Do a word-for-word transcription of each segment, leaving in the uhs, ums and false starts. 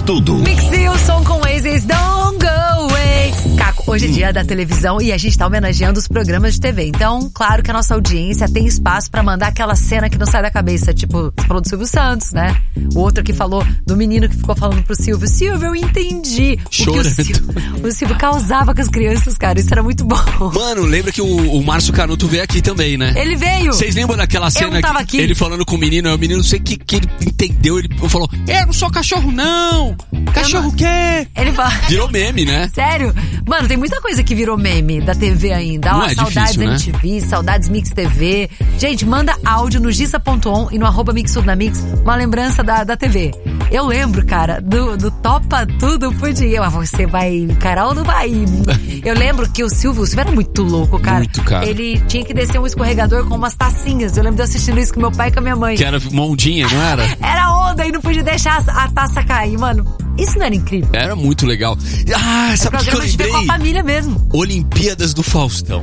tudo. Mix Wilson com Oasis, Don't Go Away. Caco, hoje é dia da televisão e a gente tá homenageando os programas de T V. Então, claro que a nossa audiência tem espaço pra mandar aquela cena que não sai da cabeça. Tipo, você falou do Silvio Santos, né? O outro que falou do menino que ficou falando pro Silvio. Silvio, eu entendi. Chorando. O, que o, Silvio, o Silvio causava com as crianças, cara. Isso era muito bom. Mano, lembra que o, o Márcio Canuto veio aqui também, né? Ele veio. Vocês lembram daquela cena eu não tava aqui. Ele falando com o menino, o menino não sei o que, que ele entendeu, ele falou, eu não sou cachorro não, cachorro o quê? Ele fala... Virou meme, né? Sério? Mano, tem muita coisa que virou meme da T V ainda. Não Ó, é saudades difícil, M T V, né? Saudades Mix T V. Gente, manda áudio no gissa ponto on e no arroba Mix Tudo na Mix, uma lembrança da, da T V. Eu lembro, cara, do, do Topa Tudo por Dia. Ah, você vai encarar ou não vai? Eu lembro que o Silvio, o Silvio era muito louco, cara. Muito, cara. Ele tinha que descer um escorregador com umas tacinhas. Eu lembro de eu assistindo isso com meu pai e com a minha mãe. Que era uma ondinha, não era? Era onda e não podia deixar a, a taça cair, mano. Isso não era incrível? Era muito legal. Ah, sabe o que, que eu lembrei? Com a família mesmo. Olimpíadas do Faustão.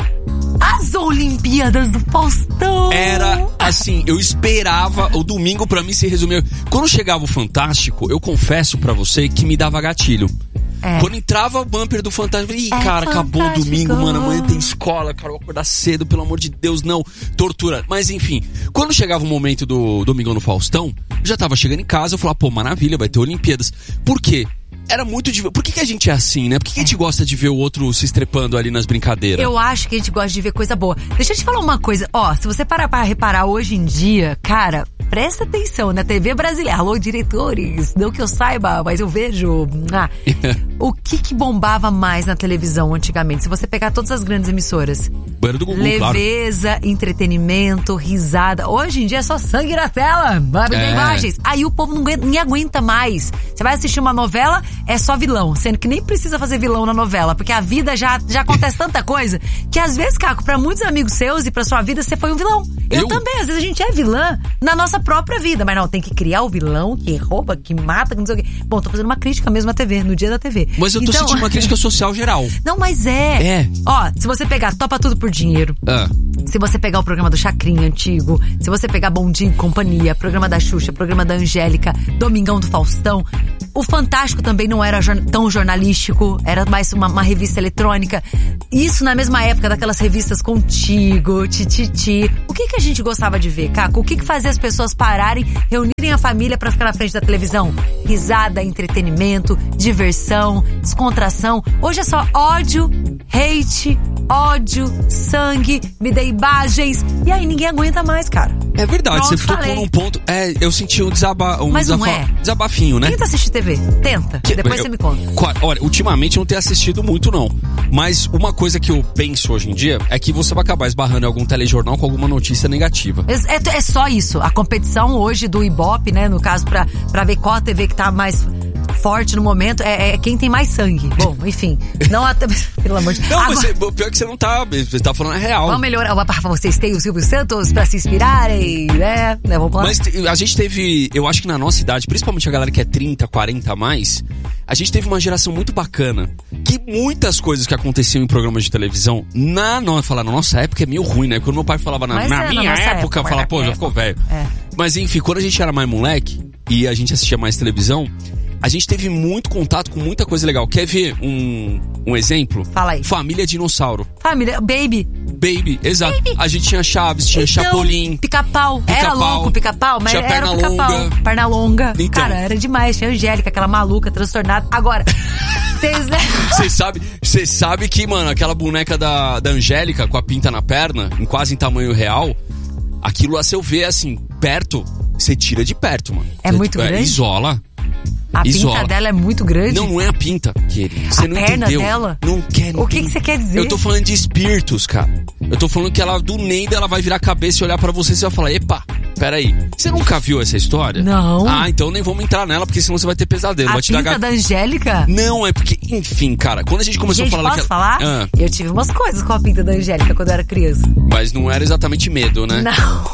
As Olimpíadas do Faustão. Era assim, eu esperava, o domingo pra mim se resumia. Quando chegava o Fantástico, eu confesso pra você que me dava gatilho. É. Quando entrava o bumper do Fantástico, eu falei, ih, é cara, fantástico. Acabou o domingo, mano, amanhã tem escola, cara, eu vou acordar cedo, pelo amor de Deus, não, tortura. Mas enfim, quando chegava o momento do Domingão no Faustão, eu já tava chegando em casa, eu falava, pô, maravilha, vai ter Olimpíadas. Por quê? Era muito de... Por que, que a gente é assim, né? Por que, que a gente gosta de ver o outro se estrepando ali nas brincadeiras? Eu acho que a gente gosta de ver coisa boa. Deixa eu te falar uma coisa. Ó, se você parar pra reparar hoje em dia, cara, presta atenção na T V brasileira. Alô, diretores. Não que eu saiba, mas eu vejo. Ah, o que que bombava mais na televisão antigamente? Se você pegar todas as grandes emissoras. Banheiro do Gugu, leveza, claro. Entretenimento, risada. Hoje em dia é só sangue na tela. É. Imagens. Aí o povo não aguenta, nem aguenta mais. Você vai assistir uma novela... É só vilão, sendo que nem precisa fazer vilão na novela, porque a vida já, já acontece tanta coisa, que às vezes, Caco, pra muitos amigos seus e pra sua vida, você foi um vilão. Eu, eu também, às vezes a gente é vilã na nossa própria vida, mas não, tem que criar o vilão que rouba, que mata, que não sei o quê. Bom, tô fazendo uma crítica mesmo à T V, no dia da T V. Mas eu tô então, sentindo uma crítica social geral. Não, mas é. É. Ó, se você pegar Topa Tudo por Dinheiro, ah. se você pegar o programa do Chacrinha antigo, se você pegar Bom Dia e Companhia, programa da Xuxa, programa da Angélica, Domingão do Faustão, o Fantástico também não era tão jornalístico, era mais uma, uma revista eletrônica. Isso na mesma época daquelas revistas Contigo, Tititi. O que que a gente gostava de ver, Caco? O que que fazia as pessoas pararem, reunirem a família pra ficar na frente da televisão? Risada, entretenimento, diversão, descontração. Hoje é só ódio, hate, ódio, sangue, me dê imagens. E aí ninguém aguenta mais, cara. É verdade, Pronto, você tocou num ponto. É, eu senti um, desaba, um Mas não desafa, é. desabafinho, né? Tenta assistir T V. Tenta. Que, Depois eu, você me conta. Olha, ultimamente eu não tenho assistido muito, não. Mas uma coisa que eu penso hoje em dia é que você vai acabar esbarrando em algum telejornal com alguma notícia negativa. É, é, é só isso. A competição hoje do Ibope, né? No caso, pra, pra ver qual a T V que tá mais forte no momento, é, é quem tem mais sangue. Bom, enfim. Não até. Pelo amor de Deus. Não, Agora, mas o pior é que você não tá. Você tá falando a real. Vamos melhorar. Vocês têm o Silvio Santos pra se inspirarem, né? né vamos lá. Mas a gente teve. Eu acho que na nossa idade, principalmente a galera que é trinta, quarenta a mais, a gente teve uma geração muito bacana. Que muitas coisas que aconteciam em programas de televisão, na, não, falar, na nossa época é meio ruim, né? Quando meu pai falava na, na é, minha na época, época falava, pô, já ficou velho. É. Mas enfim, quando a gente era mais moleque e a gente assistia mais televisão, a gente teve muito contato com muita coisa legal. Quer ver um, um exemplo? Fala aí. Família Dinossauro. Família, Baby. Baby, exato. Baby. A gente tinha Chaves, tinha então, Chapolin. Pica-pau. Pica era pau. louco Pica-pau, mas tinha era perna Pica-pau. longa. Perna longa. Então. Cara, era demais. Tinha a Angélica, aquela maluca, transtornada. Agora, vocês... Você sabe, você sabe que, mano, aquela boneca da, da Angélica com a pinta na perna, em quase em tamanho real, aquilo lá, se eu ver assim, perto, você tira de perto, mano. É cê, muito tipo, grande? É, isola. A Isola. pinta dela é muito grande? Não, não é a pinta, querido. Você a não perna entendeu. dela? Não quer. Não o que tem... que você quer dizer? Eu tô falando de espíritos, cara. Eu tô falando que ela, do Neida, ela vai virar a cabeça e olhar pra você e você vai falar, epa, peraí, você nunca viu essa história? Não. Ah, então nem vamos entrar nela, porque senão você vai ter pesadelo. A vai te pinta dar... da Angélica? Não, é porque, enfim, cara, quando a gente começou gente, a falar... posso daquela... falar? Ah. Eu tive umas coisas com a pinta da Angélica quando eu era criança. Mas não era exatamente medo, né? Não.